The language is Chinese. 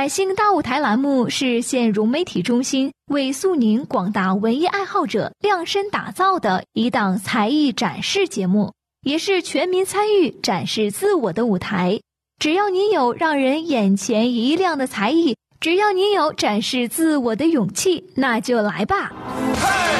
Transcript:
百姓大舞台栏目是县融媒体中心为肃宁广大文艺爱好者量身打造的一档才艺展示节目，也是全民参与展示自我的舞台。只要你有让人眼前一亮的才艺，只要你有展示自我的勇气，那就来吧。